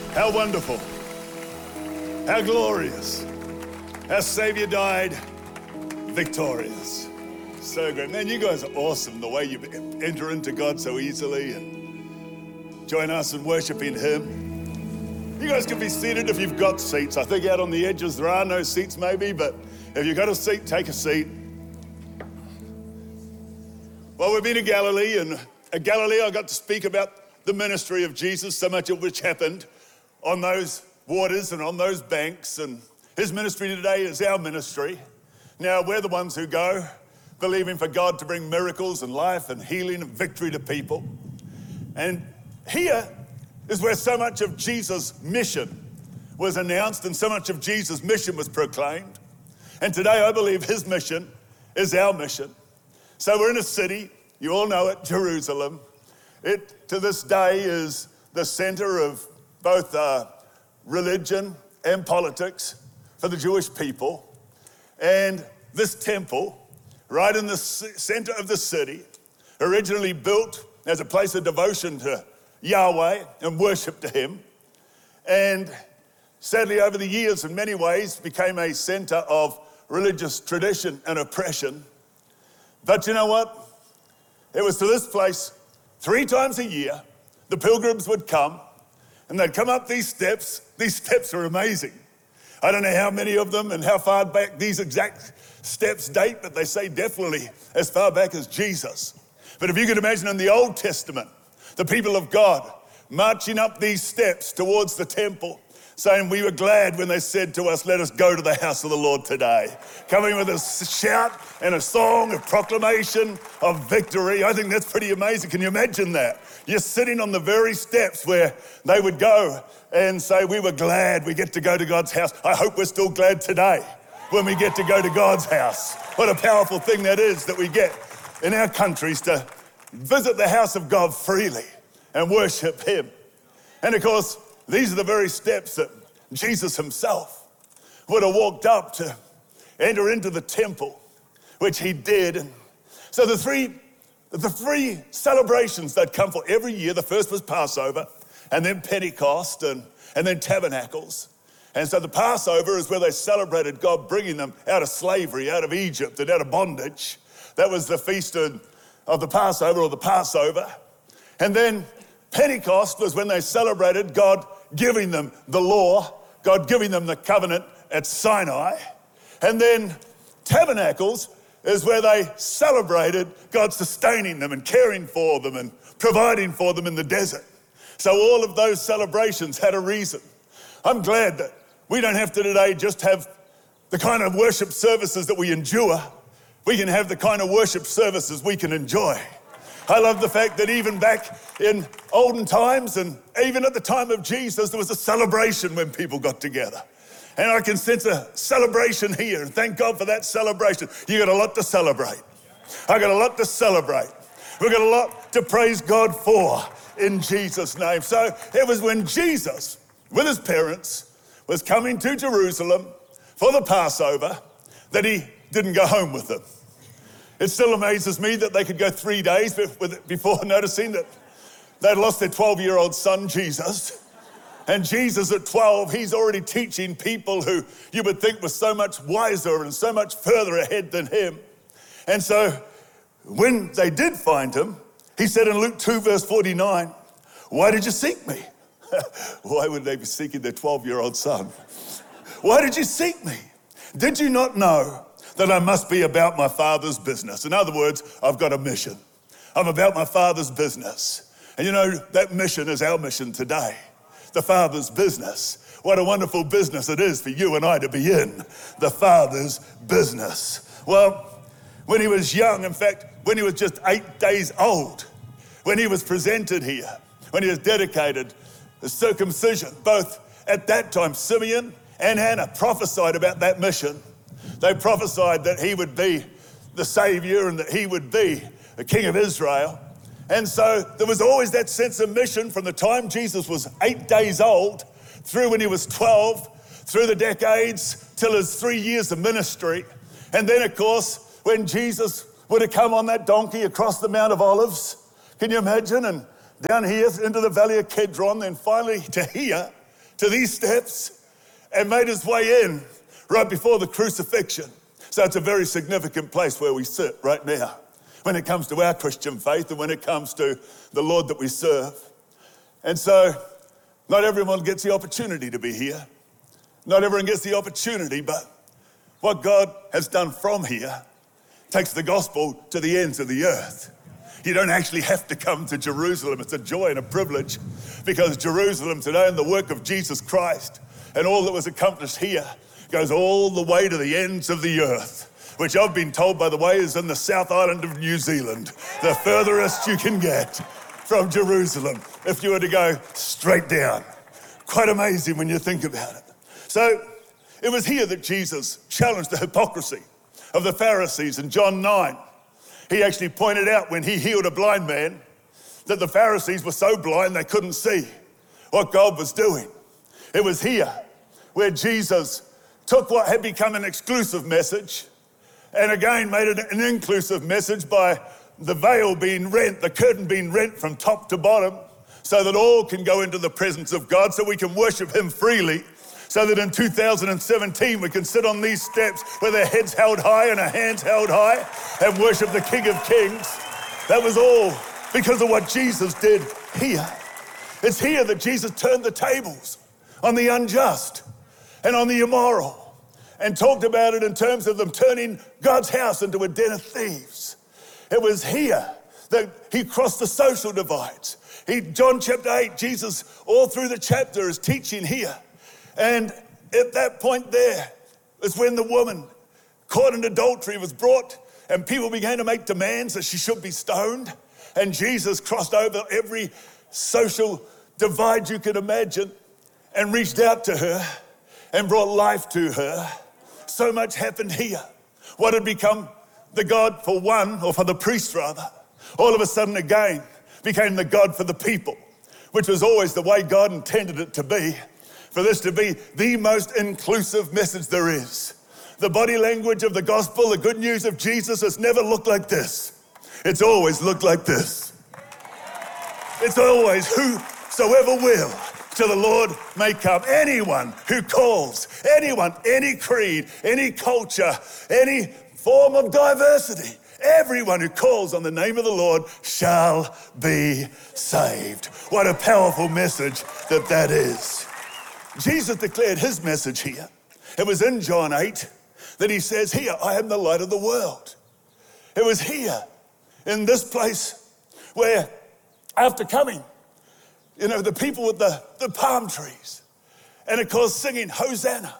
How wonderful. How glorious. Our Savior died victorious. So great. Man, you guys are awesome, the way you enter into God so easily and join us in worshiping Him. You guys can be seated if you've got seats. I think out on the edges there are no seats maybe, but if you've got a seat, take a seat. Well, we've been to Galilee, and at Galilee I got to speak about the ministry of Jesus, so much of which happened on those waters and on those banks, and His ministry today is our ministry. Now, we're the ones who go believing for God to bring miracles and life and healing and victory to people. And here is where so much of Jesus' mission was announced and so much of Jesus' mission was proclaimed. And today I believe His mission is our mission. So we're in a city, you all know it, Jerusalem. It, to this day, is the center of both religion and politics for the Jewish people. And this temple, right in the center of the city, originally built as a place of devotion to Yahweh and worship to Him. And sadly, over the years, in many ways, became a center of religious tradition and oppression. But you know what? It was to this place 3 times a year, the pilgrims would come, and they'd come up these steps. These steps are amazing. I don't know how many of them and how far back these exact steps date, but they say definitely as far back as Jesus. But if you could imagine in the Old Testament, the people of God marching up these steps towards the temple, saying, we were glad when they said to us, let us go to the house of the Lord today. Coming with a shout and a song of proclamation of victory. I think that's pretty amazing. Can you imagine that? You're sitting on the very steps where they would go and say, we were glad we get to go to God's house. I hope we're still glad today when we get to go to God's house. What a powerful thing that is, that we get in our countries to visit the house of God freely and worship Him. And of course, these are the very steps that Jesus Himself would have walked up to enter into the temple, which He did. And so the three celebrations that come for every year, the first was Passover, and then Pentecost, and then Tabernacles. And so the Passover is where they celebrated God bringing them out of slavery, out of Egypt, and out of bondage. That was the feast of the Passover, or the Passover. And then Pentecost was when they celebrated God giving them the law, God giving them the covenant at Sinai. And then Tabernacles is where they celebrated God sustaining them and caring for them and providing for them in the desert. So all of those celebrations had a reason. I'm glad that we don't have to today just have the kind of worship services that we endure. We can have the kind of worship services we can enjoy. I love the fact that even back in olden times and even at the time of Jesus, there was a celebration when people got together. And I can sense a celebration here. And thank God for that celebration. You got a lot to celebrate. I got a lot to celebrate. We've got a lot to praise God for in Jesus' name. So it was when Jesus, with His parents, was coming to Jerusalem for the Passover that He didn't go home with them. It still amazes me that they could go 3 days before noticing that they'd lost their 12-year-old son, Jesus. And Jesus at 12, He's already teaching people who you would think were so much wiser and so much further ahead than Him. And so when they did find Him, He said in Luke 2, verse 49, why did you seek me? Why would they be seeking their 12-year-old son? Why did you seek me? Did you not know that I must be about my Father's business? In other words, I've got a mission. I'm about my Father's business. And you know, that mission is our mission today. The Father's business. What a wonderful business it is for you and I to be in. The Father's business. Well, when He was young, in fact, when He was just 8 days old, when He was presented here, when He was dedicated, the circumcision, both at that time, Simeon and Hannah prophesied about that mission. They prophesied that He would be the Savior and that He would be the King of Israel. And so there was always that sense of mission from the time Jesus was 8 days old through when He was 12, through the decades till His 3 years of ministry. And then, of course, when Jesus would have come on that donkey across the Mount of Olives, can you imagine? And down here into the Valley of Kedron, then finally to here, to these steps and made his way in right before the crucifixion. So it's a very significant place where we sit right now when it comes to our Christian faith and when it comes to the Lord that we serve. And so not everyone gets the opportunity to be here. Not everyone gets the opportunity, but what God has done from here takes the gospel to the ends of the earth. You don't actually have to come to Jerusalem. It's a joy and a privilege because Jerusalem today and the work of Jesus Christ and all that was accomplished here goes all the way to the ends of the earth, which I've been told, by the way, is in the South Island of New Zealand, the furthest you can get from Jerusalem if you were to go straight down. Quite amazing when you think about it. So it was here that Jesus challenged the hypocrisy of the Pharisees in John 9. He actually pointed out when he healed a blind man that the Pharisees were so blind they couldn't see what God was doing. It was here where Jesus took what had become an exclusive message and again made it an inclusive message by the veil being rent, the curtain being rent from top to bottom, so that all can go into the presence of God, so we can worship him freely, so that in 2017 we can sit on these steps with our heads held high and our hands held high and worship the King of Kings. That was all because of what Jesus did here. It's here that Jesus turned the tables on the unjust and on the immoral and talked about it in terms of them turning God's house into a den of thieves. It was here that he crossed the social divides. John chapter 8, Jesus all through the chapter is teaching here. And at that point there is when the woman caught in adultery was brought and people began to make demands that she should be stoned. And Jesus crossed over every social divide you can imagine and reached out to her and brought life to her. So much happened here. What had become the God for one, or for the priest rather, all of a sudden again became the God for the people, which was always the way God intended it to be, for this to be the most inclusive message there is. The body language of the gospel, the good news of Jesus has never looked like this. It's always looked like this. It's always whosoever will to the Lord may come. Anyone who calls, anyone, any creed, any culture, any form of diversity, everyone who calls on the name of the Lord shall be saved. What a powerful message that is. Jesus declared his message here. It was in John 8 that he says, here, I am the light of the world. It was here in this place where after coming, the people with the palm trees, and of course singing Hosanna,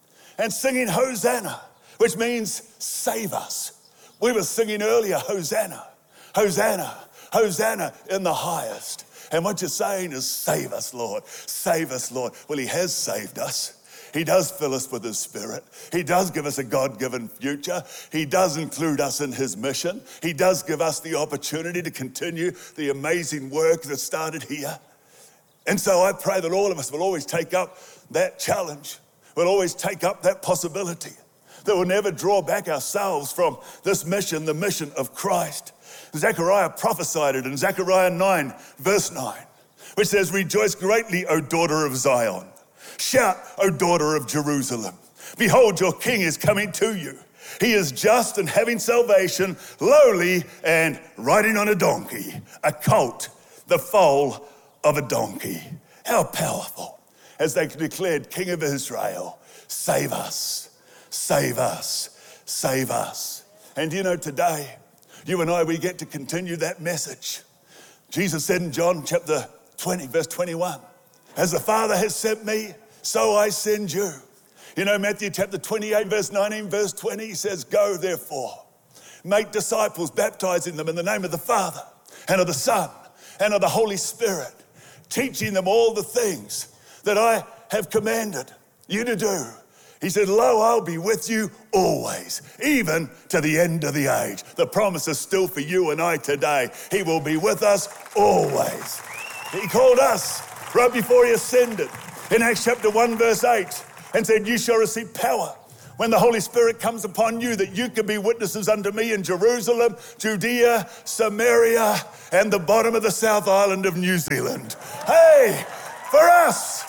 which means save us. We were singing earlier, Hosanna, Hosanna, Hosanna in the highest. And what you're saying is save us, Lord. Save us, Lord. Well, he has saved us. He does fill us with his Spirit. He does give us a God-given future. He does include us in his mission. He does give us the opportunity to continue the amazing work that started here. And so I pray that all of us will always take up that challenge. We'll always take up that possibility. That we'll never draw back ourselves from this mission, the mission of Christ. Zechariah prophesied it in Zechariah 9, verse 9, which says, rejoice greatly, O daughter of Zion. Shout, O daughter of Jerusalem. Behold, your king is coming to you. He is just and having salvation, lowly and riding on a donkey, a colt, the foal of a donkey. How powerful. As they declared, King of Israel, save us, save us, save us. And today, you and I, we get to continue that message. Jesus said in John chapter 20, verse 21, as the Father has sent me, so I send you. Matthew chapter 28, verse 19, verse 20, he says, go therefore, make disciples, baptizing them in the name of the Father and of the Son and of the Holy Spirit, teaching them all the things that I have commanded you to do. He said, lo, I'll be with you always, even to the end of the age. The promise is still for you and I today. He will be with us always. He called us right before he ascended in Acts chapter 1, verse 8, and said, you shall receive power when the Holy Spirit comes upon you, that you can be witnesses unto me in Jerusalem, Judea, Samaria, and the bottom of the South Island of New Zealand. Hey, for us,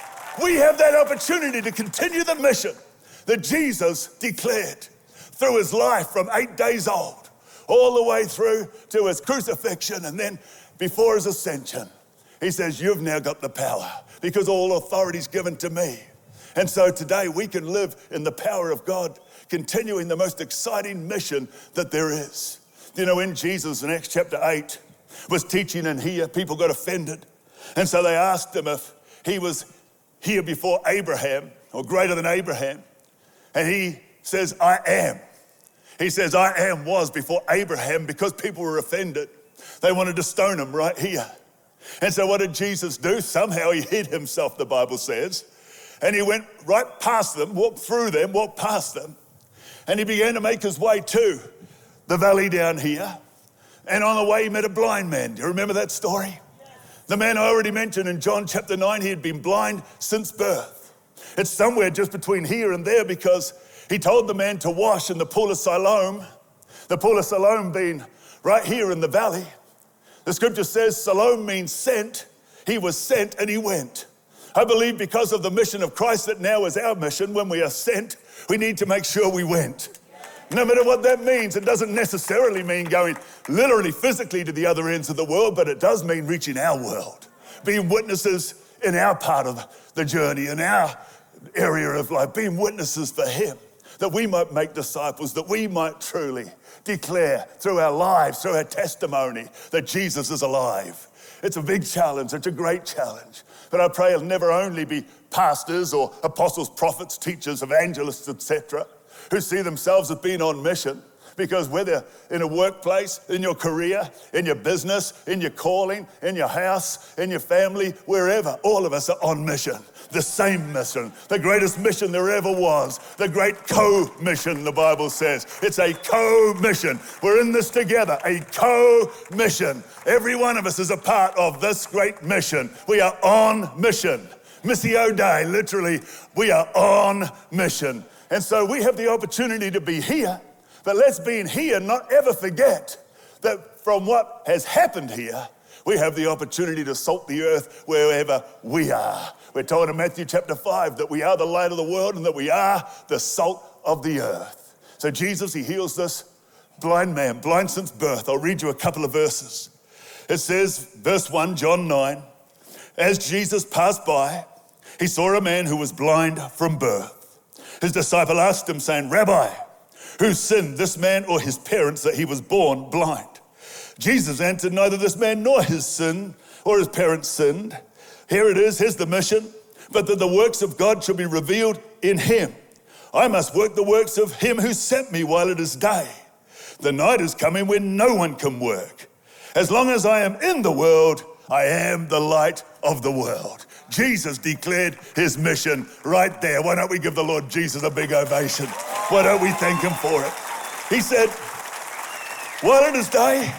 We have that opportunity to continue the mission that Jesus declared through his life from 8 days old, all the way through to his crucifixion, and then before his ascension. He says, you've now got the power because all authority is given to me. And so today we can live in the power of God, continuing the most exciting mission that there is. You know, when Jesus in Acts chapter 8 was teaching in here, people got offended. And so they asked him if he was here before Abraham or greater than Abraham. And he says, I am. He says, I am was before Abraham, because people were offended. They wanted to stone him right here. And so what did Jesus do? Somehow he hid himself, the Bible says. And he went right past them, walked through them, walked past them. And he began to make his way to the valley down here. And on the way he met a blind man. Do you remember that story? The man I already mentioned in John chapter 9, he had been blind since birth. It's somewhere just between here and there, because he told the man to wash in the pool of Siloam. The pool of Siloam being right here in the valley. The scripture says Siloam means sent. He was sent and he went. I believe because of the mission of Christ that now is our mission, when we are sent, we need to make sure we went. No matter what that means, it doesn't necessarily mean going literally, physically to the other ends of the world, but it does mean reaching our world, being witnesses in our part of the journey, in our area of life, being witnesses for him, that we might make disciples, that we might truly declare through our lives, through our testimony, that Jesus is alive. It's a big challenge. It's a great challenge. But I pray it'll never only be pastors or apostles, prophets, teachers, evangelists, etc., who see themselves as being on mission, because whether in a workplace, in your career, in your business, in your calling, in your house, in your family, wherever, all of us are on mission. The same mission, the greatest mission there ever was, the great co-mission, the Bible says. It's a co-mission. We're in this together, a co-mission. Every one of us is a part of this great mission. We are on mission. Missio Dei, literally, we are on mission. And so we have the opportunity to be here, but let's be in here and not ever forget that from what has happened here, we have the opportunity to salt the earth wherever we are. We're told in Matthew chapter 5 that we are the light of the world and that we are the salt of the earth. So Jesus, he heals this blind man, blind since birth. I'll read you a couple of verses. It says, verse 1, John 9, as Jesus passed by, he saw a man who was blind from birth. His disciple asked him, saying, Rabbi, who sinned, this man or his parents, that he was born blind? Jesus answered, neither this man nor his sin or his parents sinned. Here it is, here's the mission, but that the works of God shall be revealed in him. I must work the works of him who sent me while it is day. The night is coming when no one can work. As long as I am in the world, I am the light of the world. Jesus declared his mission right there. Why don't we give the Lord Jesus a big ovation? Why don't we thank him for it? He said, while it is day,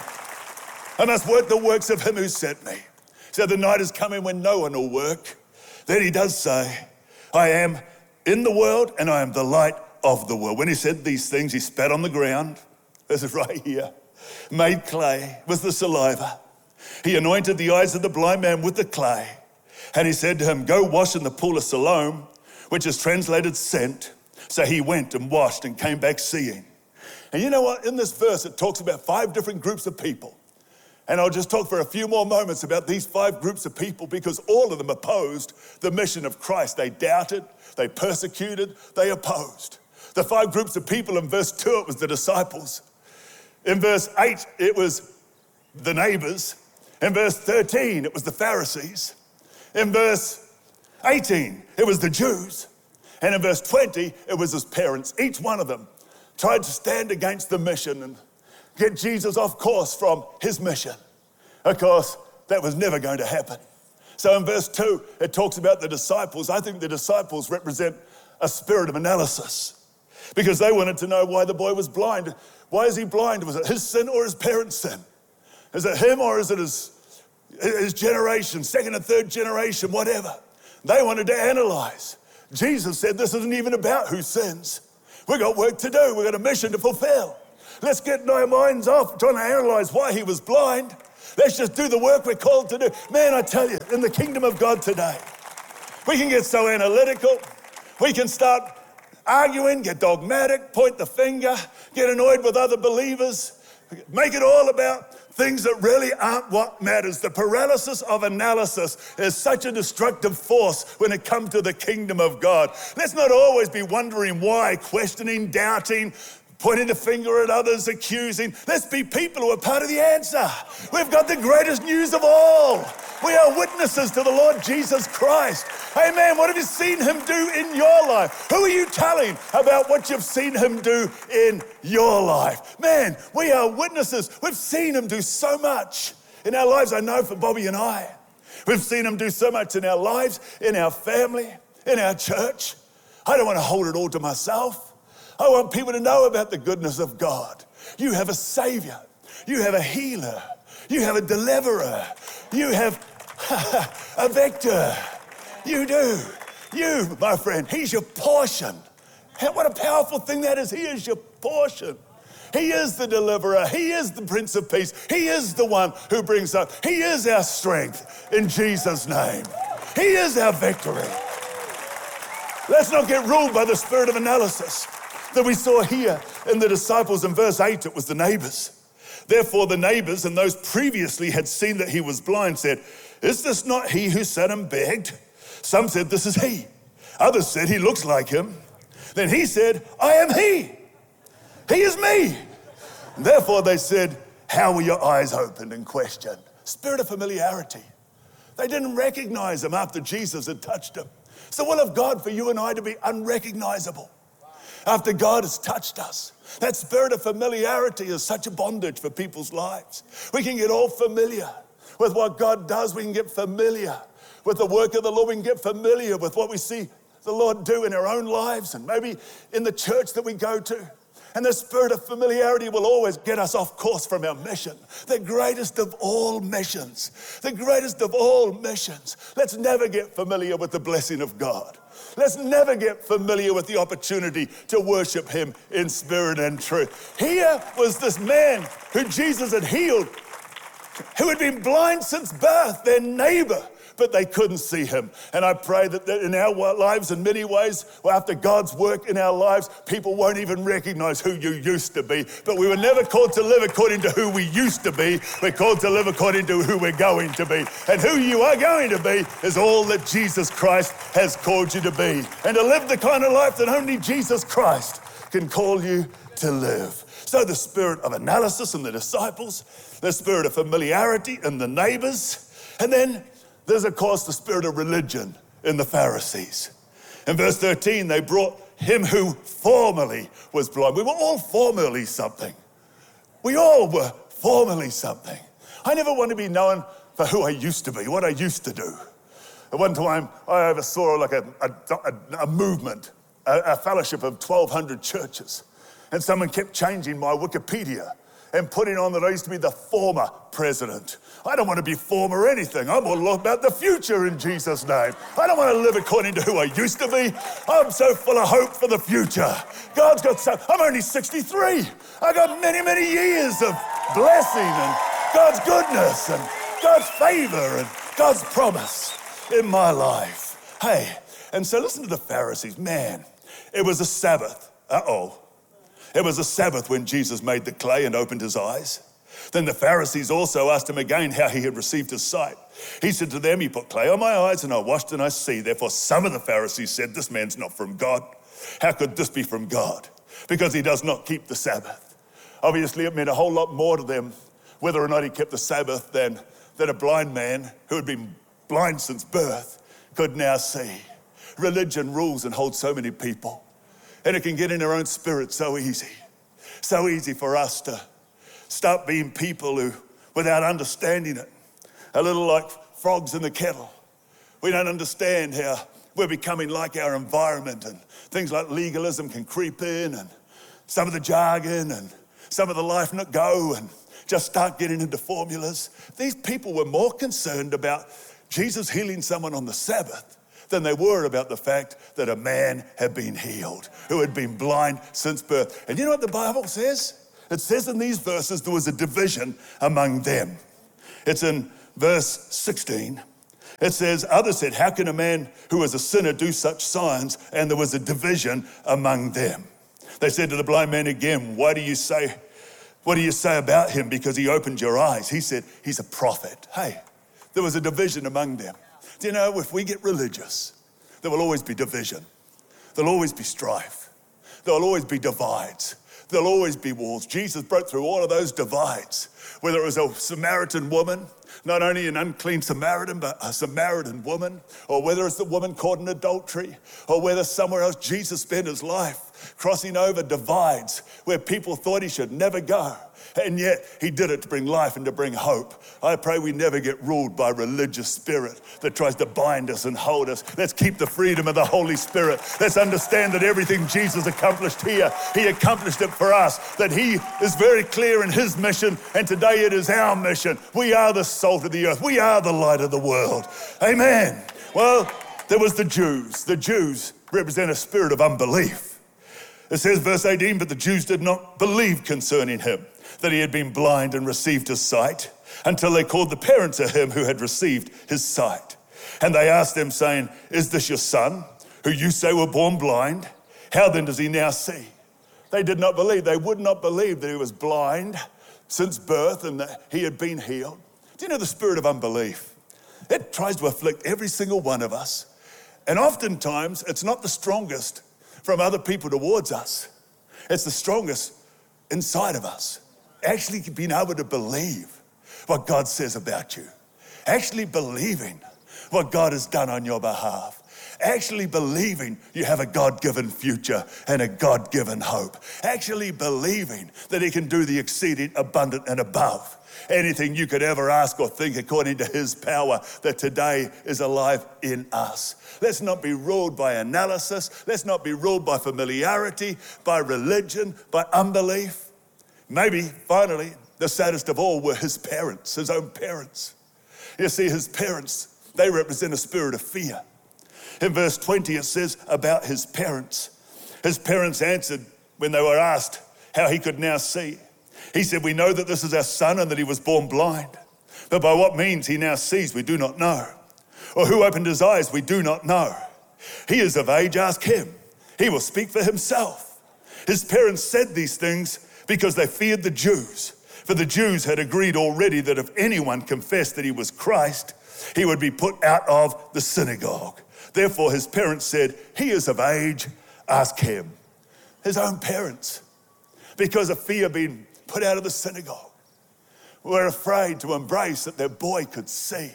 I must work the works of him who sent me. So the night is coming when no one will work. Then he does say, I am in the world and I am the light of the world. When he said these things, he spat on the ground. This is right here. Made clay with the saliva. He anointed the eyes of the blind man with the clay. And he said to him, go wash in the pool of Siloam, which is translated sent. So he went and washed and came back seeing. And you know what? In this verse, it talks about 5 different groups of people. And I'll just talk for a few more moments about these 5 groups of people, because all of them opposed the mission of Christ. They doubted, they persecuted, they opposed. The 5 groups of people in verse 2, it was the disciples. In verse 8, it was the neighbors. In verse 13, it was the Pharisees. In verse 18, it was the Jews. And in verse 20, it was his parents. Each one of them tried to stand against the mission and get Jesus off course from his mission. Of course, that was never going to happen. So in verse 2, it talks about the disciples. I think the disciples represent a spirit of analysis, because they wanted to know why the boy was blind. Why is he blind? Was it his sin or his parents' sin? Is it him or is it his generation, second and third generation, whatever? They wanted to analyze. Jesus said, this isn't even about who sins. We've got work to do. We've got a mission to fulfill. Let's get our minds off trying to analyze why he was blind. Let's just do the work we're called to do. Man, I tell you, in the kingdom of God today, We can get so analytical. We can start arguing, get dogmatic, point the finger, get annoyed with other believers, make it all about things that really aren't what matters. The paralysis of analysis is such a destructive force when it comes to the kingdom of God. Let's not always be wondering why, questioning, doubting, pointing the finger at others, accusing. Let's be people who are part of the answer. We've got the greatest news of all. We are witnesses to the Lord Jesus Christ. Amen. What have you seen him do in your life? Who are you telling about what you've seen him do in your life? Man, we are witnesses. We've seen him do so much in our lives. I know for Bobby and I, we've seen him do so much in our lives, in our family, in our church. I don't want to hold it all to myself. I want people to know about the goodness of God. You have a Savior. You have a healer. You have a deliverer. You have a victor. You do. You, my friend, he's your portion. What a powerful thing that is. He is your portion. He is the deliverer. He is the Prince of Peace. He is the one who brings up. He is our strength in Jesus' name. He is our victory. Let's not get ruled by the spirit of analysis that we saw here in the disciples in verse 8. It was the neighbors. Therefore the neighbors and those previously had seen that he was blind said, "Is this not he who sat and begged?" Some said, "This is he." Others said, "He looks like him." Then he said, "I am he. He is me." And therefore they said, "How were your eyes opened?" and questioned. Spirit of familiarity. They didn't recognize him after Jesus had touched him. It's the will of God for you and I to be unrecognizable after God has touched us. That spirit of familiarity is such a bondage for people's lives. We can get all familiar with what God does. We can get familiar with the work of the Lord. We can get familiar with what we see the Lord do in our own lives and maybe in the church that we go to. And the spirit of familiarity will always get us off course from our mission. The greatest of all missions. The greatest of all missions. Let's never get familiar with the blessing of God. Let's never get familiar with the opportunity to worship him in spirit and truth. Here was this man who Jesus had healed, who had been blind since birth, their neighbor, but they couldn't see him. And I pray that in our lives, in many ways, after God's work in our lives, people won't even recognize who you used to be. But we were never called to live according to who we used to be. We're called to live according to who we're going to be. And who you are going to be is all that Jesus Christ has called you to be. And to live the kind of life that only Jesus Christ can call you to live. So the spirit of analysis in the disciples, the spirit of familiarity in the neighbors, and then there's, of course, the spirit of religion in the Pharisees. In verse 13, they brought him who formerly was blind. We were all formerly something. We all were formerly something. I never want to be known for who I used to be, what I used to do. At one time, I oversaw like a movement, a fellowship of 1,200 churches. And someone kept changing my Wikipedia and putting on that I used to be the former president. I don't want to be former anything. I'm all about the future in Jesus' name. I don't want to live according to who I used to be. I'm so full of hope for the future. God's got so, I'm only 63. I got many, many years of blessing and God's goodness and God's favor and God's promise in my life. Hey, and so listen to the Pharisees. Man, it was a Sabbath. It was a Sabbath when Jesus made the clay and opened his eyes. Then the Pharisees also asked him again how he had received his sight. He said to them, "He put clay on my eyes and I washed and I see." Therefore some of the Pharisees said, "This man's not from God. How could this be from God? Because he does not keep the Sabbath." Obviously it meant a whole lot more to them whether or not he kept the Sabbath than a blind man who had been blind since birth could now see. Religion rules and holds so many people. And it can get in our own spirit so easy. So easy for us to start being people who, without understanding it, a little like frogs in the kettle. We don't understand how we're becoming like our environment, and things like legalism can creep in, and some of the jargon and some of the life not go, and just start getting into formulas. These people were more concerned about Jesus healing someone on the Sabbath than they were about the fact that a man had been healed, who had been blind since birth. And you know what the Bible says? It says in these verses there was a division among them. It's in verse 16. It says, others said, how can a man who is a sinner do such signs? And there was a division among them. They said to the blind man again, what do you say about him because he opened your eyes? He said, he's a prophet. Hey, there was a division among them. Do you know, if we get religious, there will always be division. There'll always be strife. There'll always be divides. There'll always be walls. Jesus broke through all of those divides, whether it was a Samaritan woman, not only an unclean Samaritan, but a Samaritan woman, or whether it's the woman caught in adultery, or whether somewhere else Jesus spent his life crossing over divides where people thought he should never go. And yet he did it to bring life and to bring hope. I pray we never get ruled by religious spirit that tries to bind us and hold us. Let's keep the freedom of the Holy Spirit. Let's understand that everything Jesus accomplished here, he accomplished it for us, that he is very clear in his mission, and today it is our mission. We are the salt of the earth. We are the light of the world. Amen. Well, there was the Jews. The Jews represent a spirit of unbelief. It says, verse 18, but the Jews did not believe concerning him, that he had been blind and received his sight, until they called the parents of him who had received his sight. And they asked them, saying, is this your son, who you say were born blind? How then does he now see? They did not believe. They would not believe that he was blind since birth and that he had been healed. Do you know the spirit of unbelief? It tries to afflict every single one of us. And oftentimes, it's not the strongest from other people towards us. It's the strongest inside of us. Actually being able to believe what God says about you. Actually believing what God has done on your behalf. Actually believing you have a God-given future and a God-given hope. Actually believing that he can do the exceeding abundant and above anything you could ever ask or think, according to his power that today is alive in us. Let's not be ruled by analysis. Let's not be ruled by familiarity, by religion, by unbelief. Maybe, finally, the saddest of all were his parents, his own parents. You see, his parents, they represent a spirit of fear. In verse 20, it says about his parents answered when they were asked how he could now see. He said, we know that this is our son and that he was born blind. But by what means he now sees, we do not know. Or who opened his eyes, we do not know. He is of age, ask him. He will speak for himself. His parents said these things because they feared the Jews. For the Jews had agreed already that if anyone confessed that he was Christ, he would be put out of the synagogue. Therefore his parents said, he is of age, ask him. His own parents, because of fear being put out of the synagogue, were afraid to embrace that their boy could see.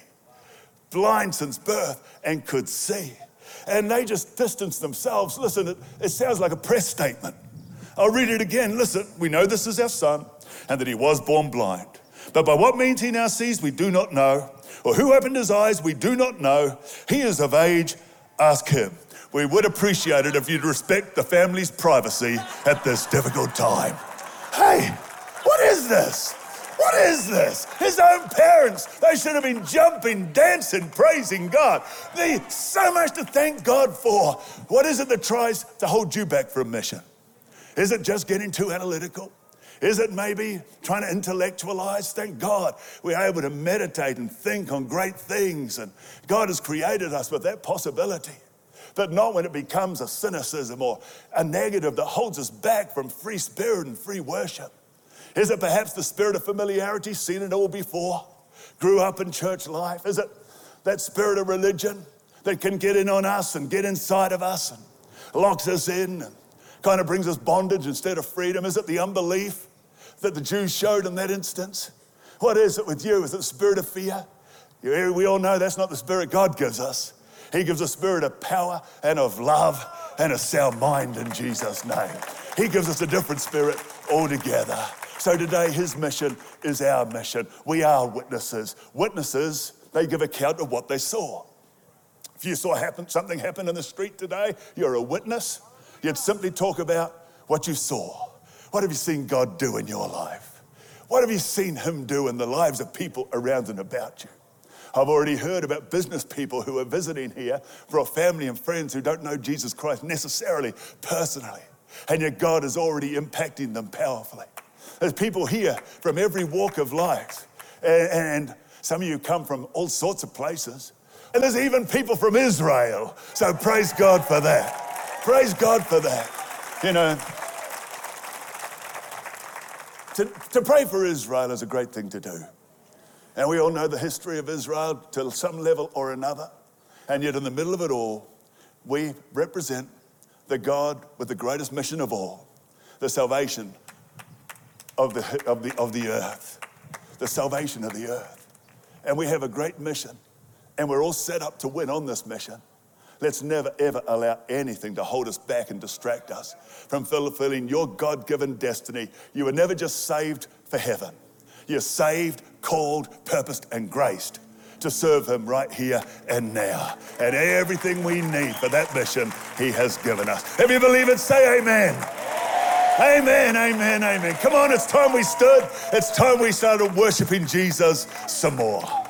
Blind since birth and could see. And they just distanced themselves. Listen, it sounds like a press statement. I'll read it again. Listen, we know this is our son and that he was born blind. But by what means he now sees, we do not know. Or who opened his eyes, we do not know. He is of age, ask him. We would appreciate it if you'd respect the family's privacy at this difficult time. Hey, what is this? What is this? His own parents, they should have been jumping, dancing, praising God. There's so much to thank God for. What is it that tries to hold you back from mission? Is it just getting too analytical? Is it maybe trying to intellectualize? Thank God we're able to meditate and think on great things, and God has created us with that possibility. But not when it becomes a cynicism or a negative that holds us back from free spirit and free worship. Is it perhaps the spirit of familiarity, seen it all before, grew up in church life? Is it that spirit of religion that can get in on us and get inside of us and locks us in and kind of brings us bondage instead of freedom? Is it the unbelief that the Jews showed in that instance? What is it with you? Is it the spirit of fear? We all know that's not the spirit God gives us. He gives a spirit of power and of love and a sound mind in Jesus' name. He gives us a different spirit altogether. So today, his mission is our mission. We are witnesses. Witnesses, they give account of what they saw. If you saw something happen in the street today, you're a witness. You'd simply talk about what you saw. What have you seen God do in your life? What have you seen him do in the lives of people around and about you? I've already heard about business people who are visiting here, brought family and friends who don't know Jesus Christ necessarily personally, and yet God is already impacting them powerfully. There's people here from every walk of life, and some of you come from all sorts of places. And there's even people from Israel. So praise God for that. Praise God for that. You know, to pray for Israel is a great thing to do. And we all know the history of Israel to some level or another. And yet in the middle of it all, we represent the God with the greatest mission of all, the salvation of the earth, the salvation of the earth. And we have a great mission, and we're all set up to win on this mission. Let's never, ever allow anything to hold us back and distract us from fulfilling your God-given destiny. You were never just saved for heaven. You're saved, called, purposed, and graced to serve him right here and now. And everything we need for that mission, he has given us. If you believe it, say amen. Amen, amen, amen. Come on, it's time we stood. It's time we started worshiping Jesus some more.